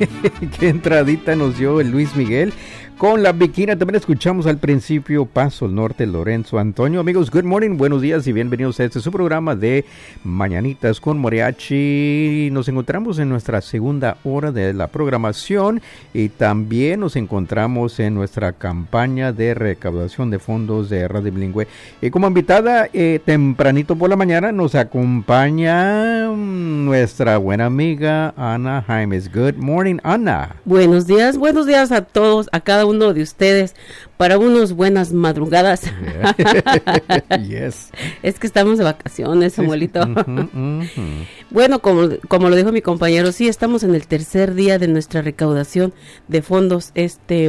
Qué entradita nos dio el Luis Miguel con La Bikina. También escuchamos al principio Paso al Norte, Lorenzo Antonio. Amigos, good morning, buenos días y bienvenidos a su programa de Mañanitas con Mariachi. Nos encontramos en nuestra segunda hora de la programación y también nos encontramos en nuestra campaña de recaudación de fondos de Radio Bilingüe. Y como invitada, tempranito por la mañana nos acompaña nuestra buena amiga Ana Jaimes. Good morning, Ana. Buenos días a todos, a cada uno de ustedes, para unos buenas madrugadas. Yeah. Yes. Es que estamos de vacaciones, abuelito. Bueno, como lo dijo mi compañero, sí, estamos en el tercer día de nuestra recaudación de fondos.